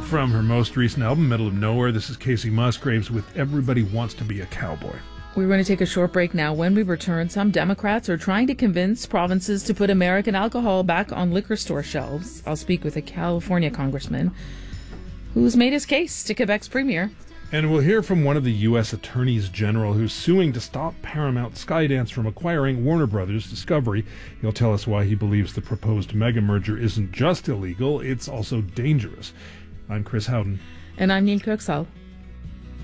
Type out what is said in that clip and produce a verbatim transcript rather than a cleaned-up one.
from her most recent album, Middle of Nowhere. This is Casey Musgraves with Everybody Wants to Be a Cowboy. We're going to take a short break now. When we return, some Democrats are trying to convince provinces to put American alcohol back on liquor store shelves. I'll speak with a California congressman who's made his case to Quebec's premier. And we'll hear from one of the U S attorneys general who's suing to stop Paramount Skydance from acquiring Warner Brothers Discovery. He'll tell us why he believes the proposed mega merger isn't just illegal, it's also dangerous. I'm Chris Howden. And I'm Neil Kirksall.